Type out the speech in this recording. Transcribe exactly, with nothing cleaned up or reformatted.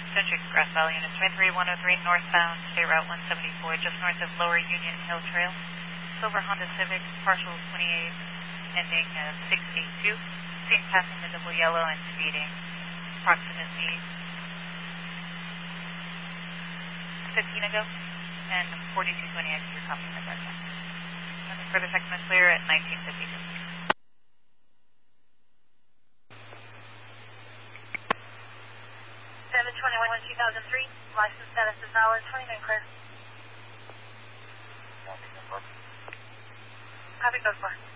Century Express Valley Unit twenty-three one oh three northbound State Route one seventy-four, just north of Lower Union Hill Trail. Silver Honda Civic, partial twenty-eight, ending uh, six eighty-two. Seen passing the double yellow and speeding approximately fifteen ago, and forty-two twenty I see your copy at that time. Nothing further, second is clear at nineteen fifty-two. seven twenty-one two thousand three, license status is valid, twenty-nine clear. Copy, go for.